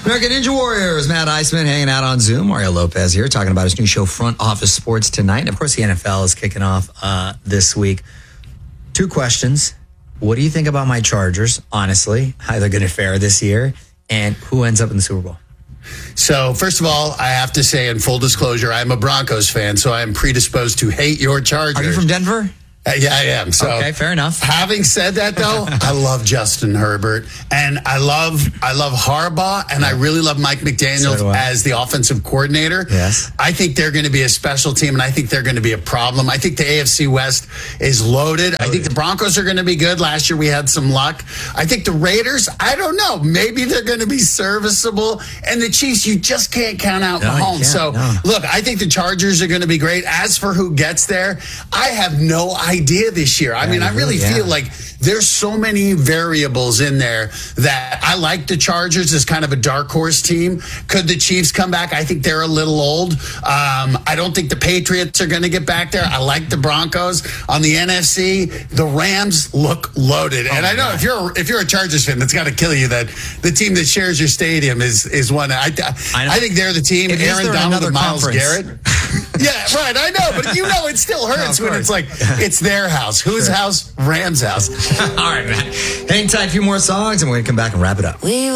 American Ninja Warriors, Matt Iceman hanging out on Zoom. Mario Lopez here talking about his new show, Front Office Sports, tonight. And of course, the NFL is kicking off this week. 2 questions. What do you think about my Chargers, honestly? How they're going to fare this year? And who ends up in the Super Bowl? So, first of all, I have to say, in full disclosure, I'm a Broncos fan, so I am predisposed to hate your Chargers. Are you from Denver? Yeah, I am. So, okay, fair enough. Having said that, though, I love Justin Herbert, and I love Harbaugh, and I really love Mike McDaniel as the offensive coordinator. Yes. I think they're going to be a special team, and I think they're going to be a problem. I think the AFC West is loaded. I think the Broncos are going to be good. Last year we had some luck. I think the Raiders, I don't know. Maybe they're going to be serviceable. And the Chiefs, you just can't count out Mahomes. So, look, I think the Chargers are going to be great. As for who gets there, I have no idea this year. I mean, I really feel like there's so many variables in there that I like the Chargers as kind of a dark horse team. Could the Chiefs come back? I think they're a little old. I don't think the Patriots are going to get back there. I like the Broncos. On the NFC, the Rams look loaded. And I know if you're a Chargers fan, that's got to kill you that the team that shares your stadium is one. I think they're the team. Aaron Donald and Myles Garrett. Yeah, right. I know, but it still hurts when it's like it's their house. Whose house? Rams' house. All right, man. Hang tight, a few more songs, and we're going to come back and wrap it up.